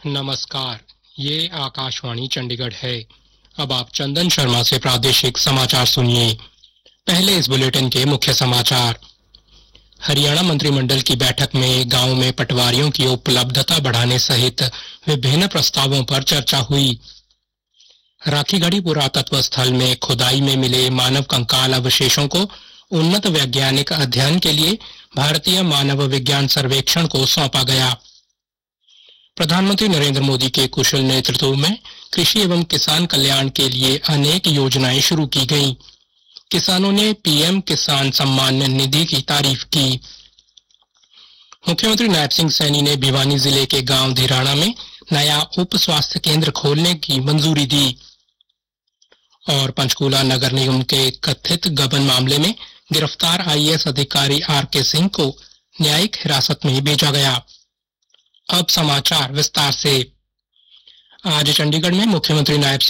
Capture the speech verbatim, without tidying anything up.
नमस्कार, ये आकाशवाणी चंडीगढ़ है। अब आप चंदन शर्मा से प्रादेशिक समाचार सुनिए। पहले इस बुलेटिन के मुख्य समाचार। हरियाणा मंत्रिमंडल की बैठक में गांव में पटवारियों की उपलब्धता बढ़ाने सहित विभिन्न प्रस्तावों पर चर्चा हुई। राखीगढ़ी पुरातत्व स्थल में खुदाई में मिले मानव कंकाल अवशेषों को उन्नत वैज्ञानिक अध्ययन के लिए भारतीय मानव विज्ञान सर्वेक्षण को सौंपा गया। प्रधानमंत्री नरेंद्र मोदी के कुशल नेतृत्व में कृषि एवं किसान कल्याण के लिए अनेक योजनाएं शुरू की गईं। किसानों ने पीएम किसान सम्मान निधि की तारीफ की। मुख्यमंत्री नायब सिंह सैनी ने भिवानी जिले के गांव धीराना में नया उप स्वास्थ्य केंद्र खोलने की मंजूरी दी। और पंचकूला नगर निगम के कथित गबन मामले में गिरफ्तार आईएएस अधिकारी आर के सिंह को न्यायिक हिरासत में भेजा गया। अब समाचार विस्तार से। आज चंडीगढ़ में मुख्यमंत्री नायब